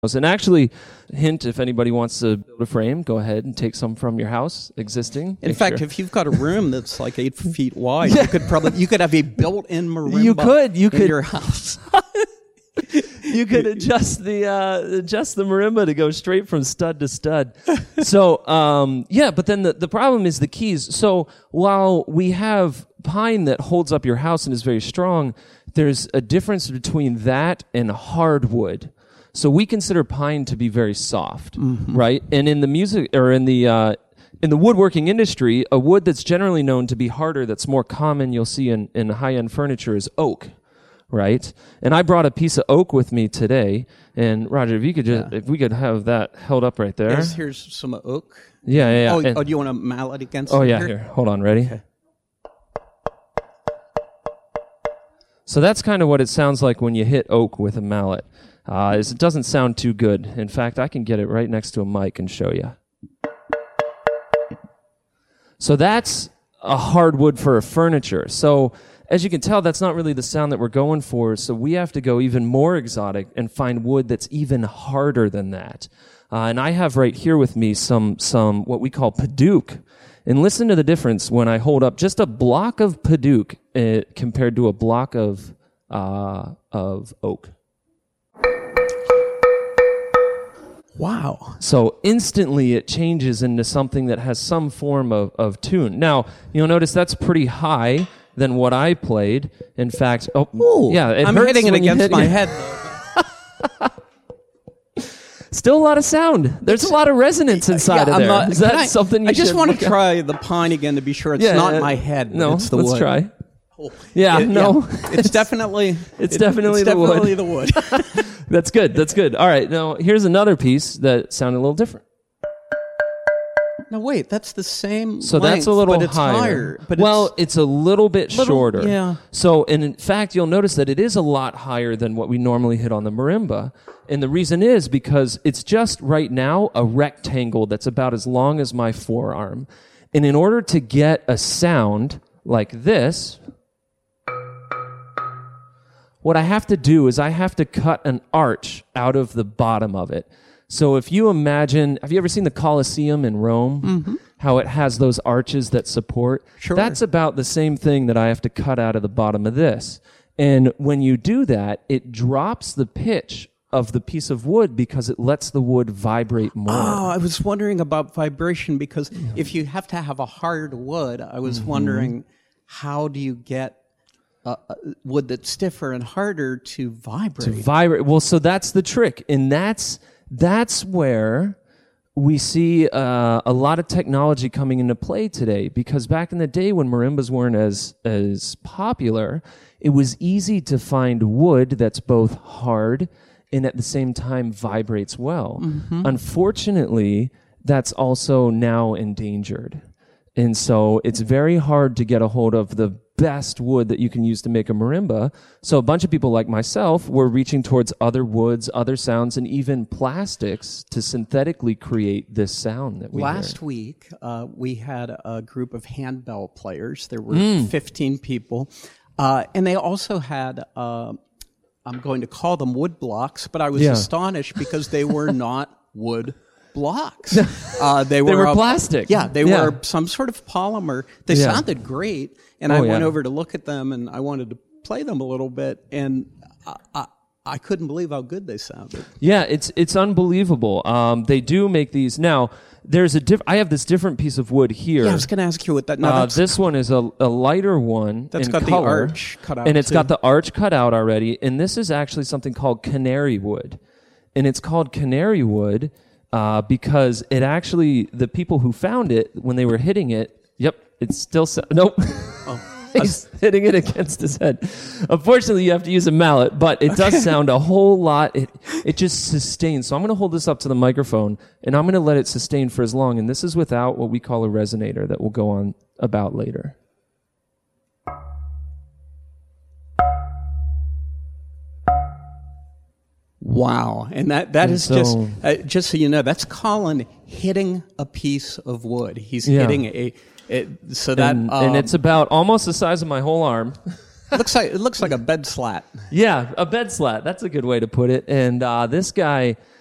And actually, hint, if anybody wants to build a frame, go ahead and take some from your house, existing. In fact, if you've got a room that's like 8 feet wide, you could have a built-in marimba in your house. You could adjust the marimba to go straight from stud to stud. So, but then the problem is the keys. So while we have pine that holds up your house and is very strong, there's a difference between that and hardwood. So we consider pine to be very soft, right? And in the music or in the woodworking industry, a wood that's generally known to be harder, that's more common, you'll see in high-end furniture, is oak, right? And I brought a piece of oak with me today. And Roger, if we could have that held up right there. Here's some oak. Yeah. Oh, do you want a mallet against? Oh, yeah. Here, hold on. Ready? Okay. So that's kind of what it sounds like when you hit oak with a mallet. It doesn't sound too good. In fact, I can get it right next to a mic and show you. So that's a hardwood for a furniture. So as you can tell, that's not really the sound that we're going for. So we have to go even more exotic and find wood that's even harder than that. And I have right here with me some what we call padauk. And listen to the difference when I hold up just a block of padauk compared to a block of oak. Wow. So instantly it changes into something that has some form of tune. Now, you'll notice that's pretty high than what I played. In fact, I'm hitting it against my head. Still a lot of sound. There's a lot of resonance inside of there. Is that something you I just want to try the pine again to be sure it's not my head. No, it's the let's wood. Try. No. It's definitely the wood. That's good. All right, now here's another piece that sounded a little different. No, wait, that's the same So length, that's a little but it's higher. But it's a little bit shorter. Yeah. So, and in fact, you'll notice that it is a lot higher than what we normally hit on the marimba. And the reason is because it's just right now a rectangle that's about as long as my forearm. And in order to get a sound like this, what I have to do is I have to cut an arch out of the bottom of it. So if you imagine, have you ever seen the Colosseum in Rome? Mm-hmm. How it has those arches that support? Sure. That's about the same thing that I have to cut out of the bottom of this. And when you do that, it drops the pitch of the piece of wood because it lets the wood vibrate more. Oh, I was wondering about vibration because if you have to have a hard wood, I was wondering how do you get wood that's stiffer and harder to vibrate? Well, so that's the trick. And that's where we see a lot of technology coming into play today, because back in the day when marimbas weren't as popular, it was easy to find wood that's both hard and at the same time vibrates well. Mm-hmm. Unfortunately, that's also now endangered. And so it's very hard to get a hold of the best wood that you can use to make a marimba. So a bunch of people like myself were reaching towards other woods, other sounds, and even plastics to synthetically create this sound that we Last hear. week, we had a group of handbell players. There were 15 people. And they also had, I'm going to call them wood blocks, but I was astonished because they were not wood blocks. They were plastic. Yeah, they were some sort of polymer. They sounded great, and I went over to look at them, and I wanted to play them a little bit, and I couldn't believe how good they sounded. Yeah, it's unbelievable. They do make these now. There's I have this different piece of wood here. Yeah, I was going to ask you what that. Now this one is a lighter one. That's in got color, the arch cut out, and it's got the arch cut out already. And this is actually something called canary wood, and it's called canary wood. Because it actually, the people who found it, when they were hitting it, it's still, nope. He's hitting it against his head. Unfortunately, you have to use a mallet, but it does sound a whole lot. It just sustains. So I'm going to hold this up to the microphone, and I'm going to let it sustain for as long. And this is without what we call a resonator that we'll go on about later. Wow. And that is just so you know, that's Colin hitting a piece of wood. He's hitting and it's about almost the size of my whole arm. It looks like a bed slat. Yeah, a bed slat. That's a good way to put it. And this guy,